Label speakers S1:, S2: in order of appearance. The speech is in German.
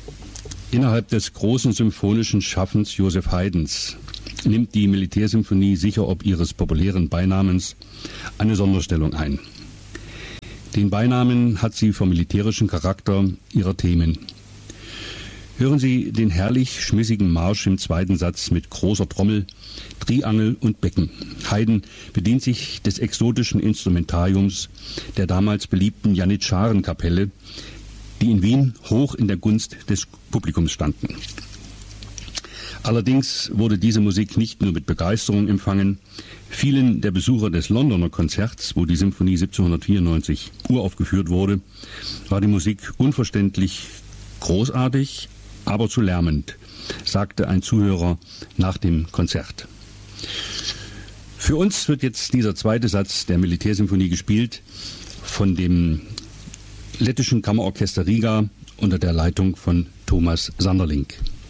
S1: Innerhalb des großen symphonischen Schaffens Joseph Haydns nimmt die Militärsymphonie sicher ob ihres populären Beinamens eine Sonderstellung ein. Den Beinamen hat sie vom militärischen Charakter ihrer Themen. Hören Sie den herrlich schmissigen Marsch im zweiten Satz mit großer Trommel, Triangel und Becken. Haydn bedient sich des exotischen Instrumentariums der damals beliebten Janitscharenkapelle, die in Wien hoch in der Gunst des Publikums standen. Allerdings wurde diese Musik nicht nur mit Begeisterung empfangen. Vielen der Besucher des Londoner Konzerts, wo die Symphonie 1794 uraufgeführt wurde, war die Musik unverständlich großartig, aber zu lärmend, sagte ein Zuhörer nach dem Konzert. Für uns wird jetzt dieser zweite Satz der Militärsymphonie gespielt von dem lettischen Kammerorchester Riga unter der Leitung von Thomas Sanderling.